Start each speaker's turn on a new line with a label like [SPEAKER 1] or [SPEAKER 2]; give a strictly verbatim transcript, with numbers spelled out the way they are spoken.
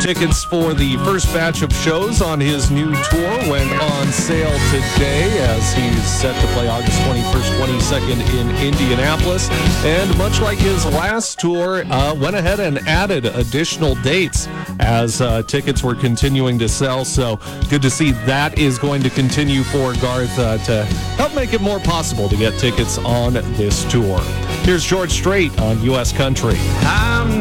[SPEAKER 1] Tickets for the first batch of shows on his new tour went on sale today as he's set to play August twenty-first, twenty-second in Indianapolis. And much like his last tour, uh, went ahead and added additional dates as uh, tickets were continuing to sell. So good to see that is going to continue for Garth uh, to help make it more possible to get tickets on this tour. Here's George Strait on U S Country.
[SPEAKER 2] I'm